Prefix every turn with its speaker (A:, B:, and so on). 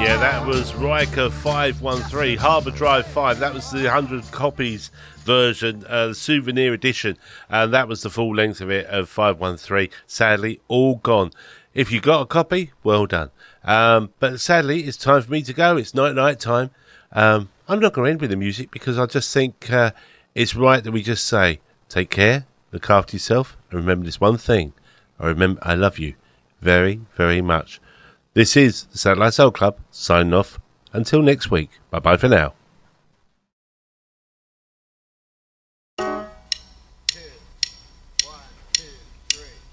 A: Yeah, that was Riker 513, Harbour Drive 5. That was the 100 copies version, the souvenir edition, and that was the full length of it, of 513. Sadly, all gone. If you got a copy, well done. But sadly, it's time for me to go. It's night time. I'm not going to end with the music because I just think it's right that we just say, take care, look after yourself, and remember this one thing. I love you very, very much. This is the Satellite Soul Club, signing off. Until next week. Bye-bye for now.